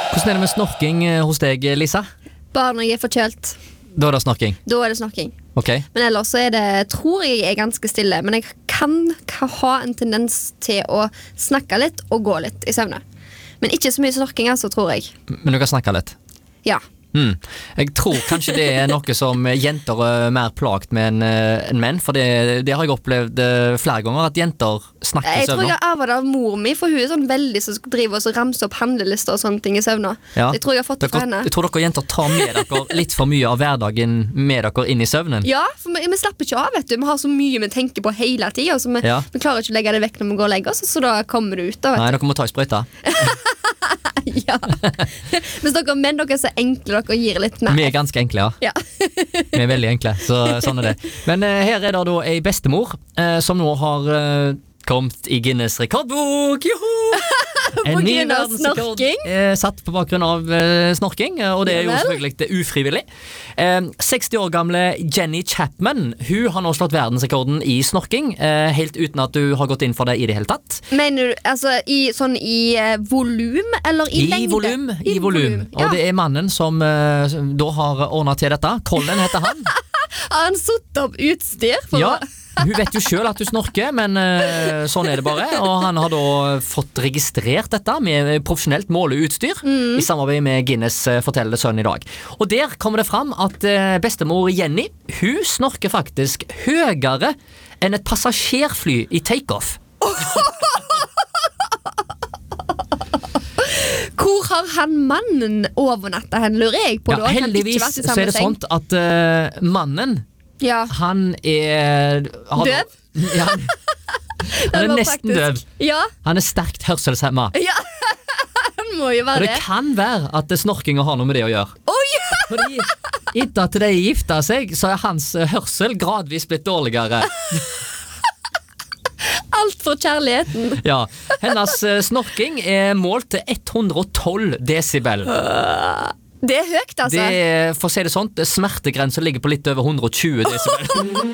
Hvordan det med snorking hos deg, Lisa? Bare når jeg forkjølt. Da det snorking? Da det snorking. Ok. Men ellers så det, tror jeg ganske stille. Men jeg kan ha en tendens til å snakke litt og gå litt I søvne. Men ikke så mye snorking, altså, tror jeg. Men du kan snakke litt? Ja. Jeg tror kanskje det noe som jenter mer plagt med enn menn, for det har jeg opplevd flere ganger, at jenter snakker I søvn. Jeg tror jeg har arvet av mor mi, for hun sånn veldig som driver og ramser opp handlelister og sånne ting I søvn. Ja. Jeg tror jeg har fått det fra henne. Jeg tror dere jenter tar med dere litt for mye av hverdagen med dere inn I søvnen. Ja, for vi slapper ikke av, vet du. Vi har så mye vi tenker på hele tiden, så vi klarer ikke å legge det vekk når vi går og legger oss, så da kommer det ut da, vet du. Nei, dere må ta I sprøyta. Ja. Hvis dere menn dere så enkle, dere gir litt mer. Vi ganske enkle, ja. Vi veldig enkle, så sånn det. Men her det da ei bestemor som nå har kommet I Guinness rekordbok. Joho! På grunn av snorking. Satt på bakgrunn av snorking, og det jo selvfølgelig det ufrivillig. 60 år gamle Jenny Chapman, hun har nå slått verdensrekorden I snorking, helt uten at du har gått inn for det I det hele tatt. Mener du, altså I volum, eller I lengde? I volum, og det mannen som da har ordnet til dette. Colin heter han. Har han satt opp utstyr for Ja. Hun vet jo selv at du snorker, men sånn det bare. Og han har da fått registrert dette med profesjonelt måleutstyr I samarbeid med Guinness forteller det sønn I dag. Og der kommer det fram at bestemor Jenny, hun snorker faktisk høyere enn et passasjerfly I take-off. Hvor har han mannen overnattet hen, lurer jeg på? Ja, heldigvis så det sånn at mannen han døv? Ja, han nesten døv. Ja. Han sterkt hørselshemmet. Ja, han må jo være det. Det kan være at snorking har noe med det å gjøre. Fordi etter at de gifta seg, så hans hørsel gradvis blitt dårligere. Alt for kjærligheten. Ja, hennes snorking målt til 112 decibel. Det høyt, altså. Det, for å si det sånt, smertegrensen ligger på litt over 120 decibel.